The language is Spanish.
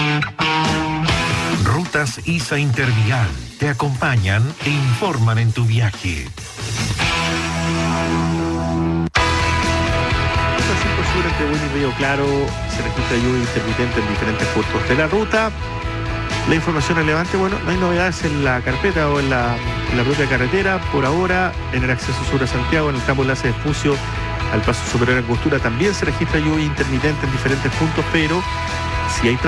Rutas ISA Intervial te acompañan e informan en tu viaje. Ruta 5 Sur entre Buin y Río Claro se registra lluvia intermitente en diferentes puntos de la ruta. La información relevante, bueno, no hay novedades en la carpeta o en la propia carretera. Por ahora, en el acceso sur a Santiago, en el campo enlace de Espucio al paso superior a Angostura, también se registra lluvia intermitente en diferentes puntos, pero si hay